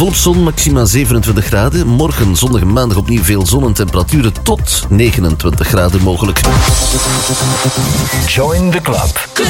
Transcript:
Volop zon, maxima 27 graden. Morgen, zondag en maandag opnieuw veel zon en temperaturen tot 29 graden mogelijk. Join the club.